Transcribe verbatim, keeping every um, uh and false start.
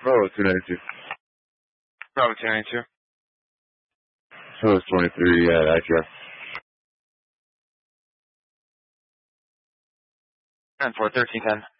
Bravo two ninety-two. Bravo two ninety-two. Post twenty-three at I T R. ten four, thirteen ten.